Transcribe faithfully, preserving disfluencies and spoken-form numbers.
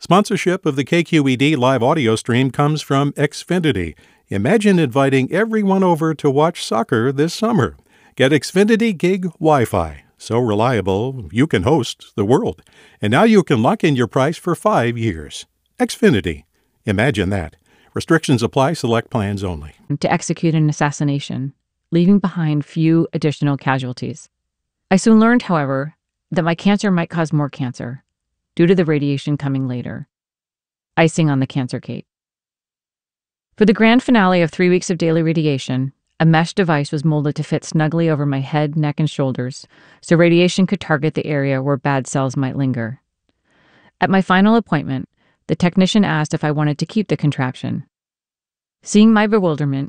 Sponsorship of the K Q E D live audio stream comes from Xfinity. Imagine inviting everyone over to watch soccer this summer. Get Xfinity Gig Wi-Fi. So reliable, you can host the world. And now you can lock in your price for five years. Xfinity. Imagine that. Restrictions apply. Select plans only. To execute an assassination, leaving behind few additional casualties. I soon learned, however, that my cancer might cause more cancer, due to the radiation coming later. Icing on the cancer cake. For the grand finale of three weeks of daily radiation, a mesh device was molded to fit snugly over my head, neck, and shoulders, so radiation could target the area where bad cells might linger. At my final appointment, the technician asked if I wanted to keep the contraption. Seeing my bewilderment,